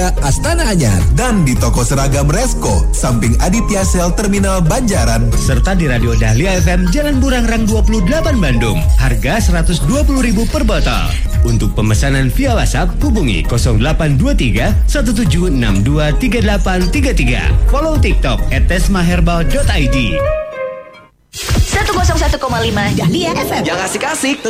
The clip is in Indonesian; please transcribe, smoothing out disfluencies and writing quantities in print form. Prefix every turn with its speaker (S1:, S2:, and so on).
S1: Astana Anyar dan di toko seragam Resko samping Aditya Sel Terminal Banjaran
S2: serta di Radio Dahlia FM Jalan Burangrang 28 Bandung. Harga Rp120.000 per botol. Untuk pemesanan via WhatsApp hubungi 0823 17623833. Follow TikTok @tesmaherbal.id.
S3: 101,5 Dahlia FM.
S4: Yang asik-asik